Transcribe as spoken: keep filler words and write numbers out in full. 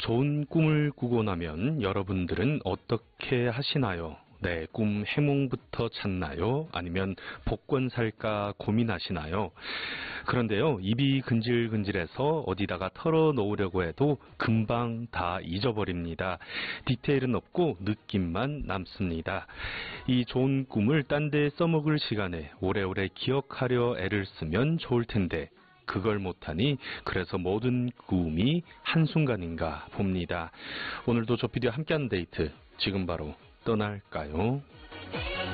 좋은 꿈을 꾸고 나면 여러분들은 어떻게 하시나요? 네, 꿈 해몽부터 찾나요? 아니면 복권 살까 고민하시나요? 그런데요, 입이 근질근질해서 어디다가 털어놓으려고 해도 금방 다 잊어버립니다. 디테일은 없고 느낌만 남습니다. 이 좋은 꿈을 딴 데 써먹을 시간에 오래오래 기억하려 애를 쓰면 좋을 텐데 그걸 못하니 그래서 모든 꿈이 한순간인가 봅니다. 오늘도 조피디와 함께하는 데이트 지금 바로 떠날까요?